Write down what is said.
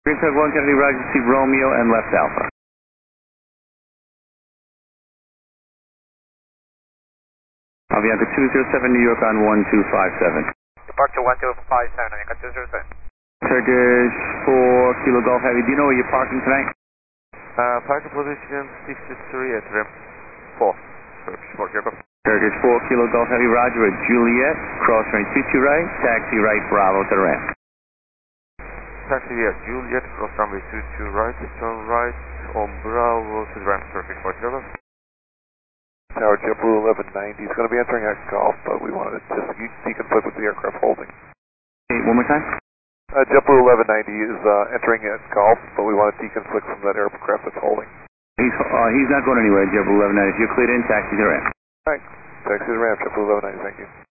Green Tug 1 Kennedy, Roger, see Romeo and left Alpha. Avianca 207, New York on 1257. Departure 1257, Avianca 207. Turkish 4 Kilo Golf Heavy, do you know where you're parking tonight? Parking position 63 at ramp 4. Turkish 4 Kilo Golf. Turkish 4 Kilo Golf Heavy, Roger, at Juliet, cross range 22 right, taxi right, Bravo to the ramp. Taxi at Juliet, cross runway 22 right, turn right on Bravo to the ramp, Turkish 4 Kilo Golf. Tower JetBlue 1190 is going to be entering at Golf, but we wanted to just deconflict with the aircraft holding. Hey, one more time? JetBlue 1190 is entering at Golf, but we want to deconflict from that aircraft that's holding. He's not going anywhere, JetBlue 1190. If you're cleared in, taxi to the ramp. Alright, taxi to the ramp, JetBlue 1190, thank you.